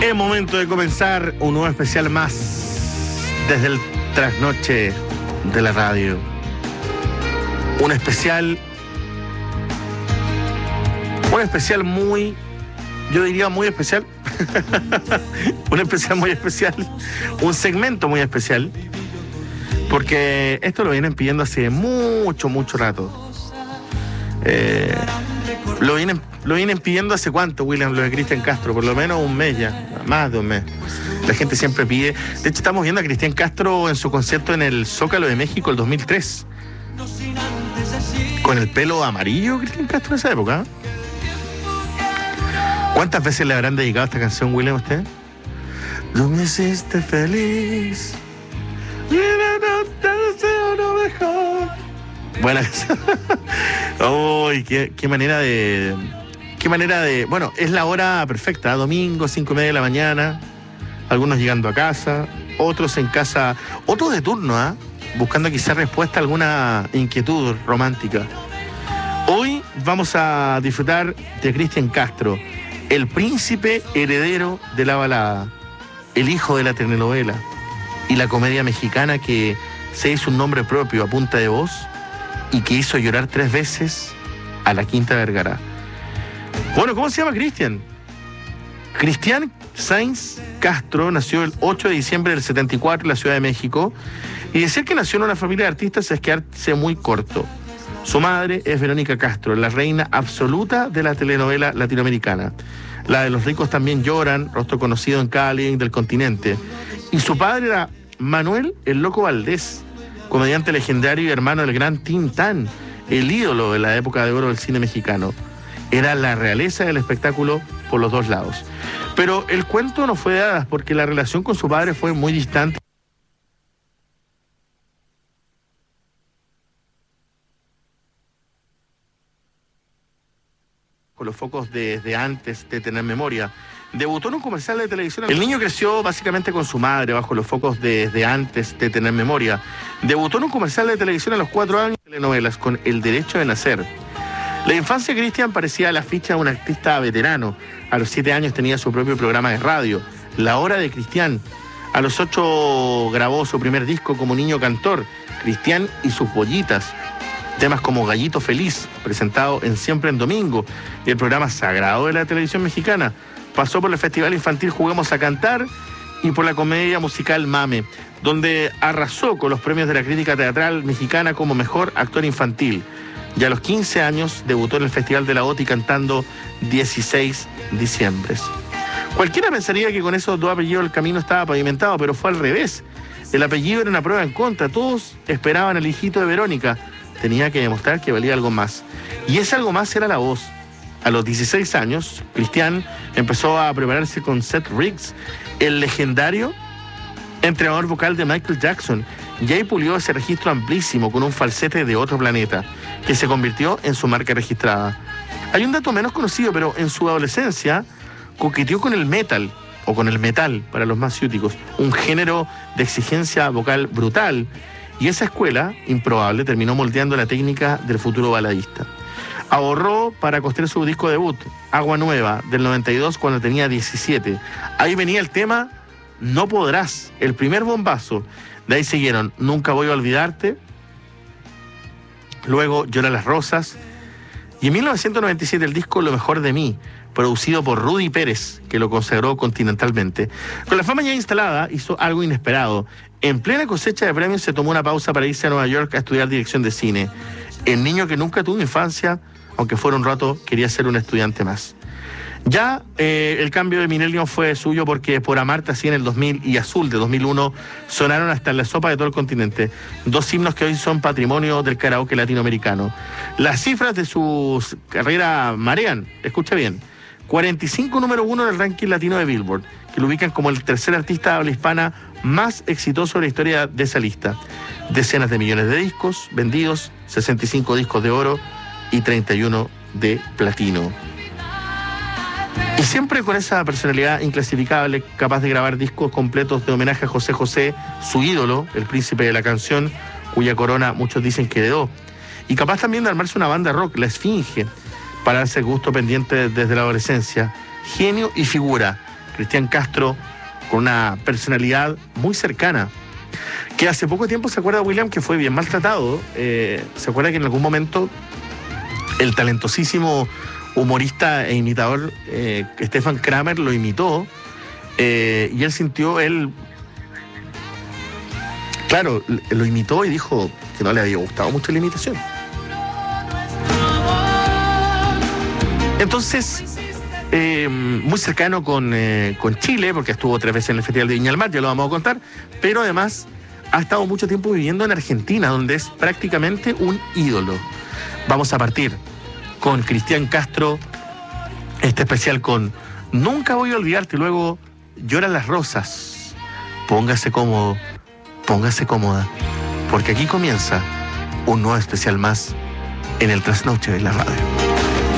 Es momento de comenzar un nuevo especial más desde el trasnoche de la radio. Un especial muy, yo diría muy especial. Un especial muy especial. Un segmento muy especial. Porque esto lo vienen pidiendo hace mucho rato. Lo vienen pidiendo hace cuánto, William, lo de Cristian Castro, por lo menos un mes ya, más de un mes. La gente siempre pide. De hecho, estamos viendo a Cristian Castro en su concierto en el Zócalo de México el 2003. Con el pelo amarillo, Cristian Castro en esa época. ¿Cuántas veces le habrán dedicado esta canción, William, a usted? Tú me hiciste feliz. Mira, no te deseo lo mejor. Buena canción. Uy, qué manera de... Bueno, es la hora perfecta, domingo, 5:30 de la mañana, algunos llegando a casa, otros en casa, otros de turno, buscando quizás respuesta a alguna inquietud romántica. Hoy vamos a disfrutar de Cristian Castro, el príncipe heredero de la balada, el hijo de la telenovela y la comedia mexicana que se hizo un nombre propio a punta de voz y que hizo llorar 3 veces a la Quinta Vergara. Bueno, ¿cómo se llama Cristian? Cristian Sainz Castro nació el 8 de diciembre del 74 en la Ciudad de México, y decir que nació en una familia de artistas es quedarse muy corto. Su madre es Verónica Castro, la reina absoluta de la telenovela latinoamericana. La de Los ricos también lloran, rostro conocido en cada living del continente. Y su padre era Manuel el Loco Valdés, comediante legendario y hermano del gran Tintán, el ídolo de la época de oro del cine mexicano. Era la realeza del espectáculo por los dos lados. Pero el cuento no fue de hadas, porque la relación con su padre fue muy distante. Con los focos desde antes de tener memoria. Debutó en un comercial de televisión. El niño creció básicamente con su madre, bajo los focos desde antes de tener memoria. Debutó en un comercial de televisión a los 4 años de telenovelas, con El derecho de nacer. La infancia de Cristian parecía la ficha de un artista veterano. A los 7 años tenía su propio programa de radio, La Hora de Cristian. A los 8 grabó su primer disco como niño cantor, Cristian y sus pollitas. Temas como Gallito Feliz, presentado en Siempre en Domingo, y el programa sagrado de la televisión mexicana. Pasó por el Festival Infantil Juguemos a Cantar y por la comedia musical Mame, donde arrasó con los premios de la crítica teatral mexicana como mejor actor infantil. Y a los 15 años debutó en el Festival de la OTI cantando 16 diciembres. Cualquiera pensaría que con esos 2 apellidos el camino estaba pavimentado, pero fue al revés. El apellido era una prueba en contra. Todos esperaban al hijito de Verónica. Tenía que demostrar que valía algo más. Y ese algo más era la voz. A los 16 años, Cristian empezó a prepararse con Seth Riggs, el legendario entrenador vocal de Michael Jackson, y ahí pulió ese registro amplísimo con un falsete de otro planeta, que se convirtió en su marca registrada. Hay un dato menos conocido, pero en su adolescencia coqueteó con el metal, o con el metal para los más ciúticos, un género de exigencia vocal brutal, y esa escuela improbable terminó moldeando la técnica del futuro baladista. Ahorró para costear su disco debut, Agua Nueva, del 92, cuando tenía 17. Ahí venía el tema No Podrás, el primer bombazo. De ahí siguieron Nunca Voy a Olvidarte, luego Llora las Rosas, y en 1997 el disco Lo Mejor de Mí, producido por Rudy Pérez, que lo consagró continentalmente. Con la fama ya instalada, hizo algo inesperado. En plena cosecha de premios se tomó una pausa para irse a Nueva York a estudiar dirección de cine. El niño que nunca tuvo infancia, aunque fuera un rato, quería ser un estudiante más. Ya el cambio de milenio fue suyo, porque Por Amarte Así en el 2000 y Azul de 2001 sonaron hasta en la sopa de todo el continente. 2 himnos que hoy son patrimonio del karaoke latinoamericano. Las cifras de su carrera marean, escucha bien. 45 número 1 del ranking latino de Billboard, que lo ubican como el tercer artista de habla hispana más exitoso de la historia de esa lista. Decenas de millones de discos vendidos, 65 discos de oro y 31 de platino. Y siempre con esa personalidad inclasificable, capaz de grabar discos completos de homenaje a José José, su ídolo, el príncipe de la canción, cuya corona muchos dicen que heredó. Y capaz también de armarse una banda rock, La Esfinge, para ese gusto pendiente desde la adolescencia. Genio y figura. Cristian Castro, con una personalidad muy cercana, que hace poco tiempo, se acuerda, William, que fue bien maltratado. Se acuerda que en algún momento el talentosísimo humorista e imitador Stefan Kramer lo imitó, y él sintió, claro, lo imitó y dijo que no le había gustado mucho la imitación. Entonces, muy cercano con Chile, porque estuvo 3 veces en el Festival de Viña del Mar, ya lo vamos a contar, pero además ha estado mucho tiempo viviendo en Argentina, donde es prácticamente un ídolo. Vamos a partir con Cristian Castro, este especial con Nunca voy a olvidarte, luego Lloran las rosas. Póngase cómodo, póngase cómoda, porque aquí comienza un nuevo especial más en el Trasnoche de la Radio.